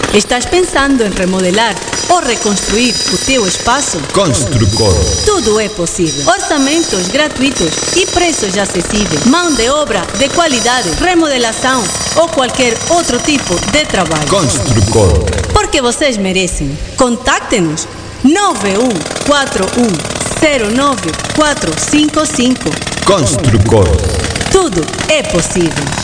Estás pensando em remodelar ou reconstruir o teu espaço? Construcor. Tudo é possível. Orçamentos gratuitos e preços acessíveis. Mão de obra de qualidade, remodelação ou qualquer outro tipo de trabalho. Construcor. Porque vocês merecem. Contacte-nos 9141095455. Construcor. Tudo é possível.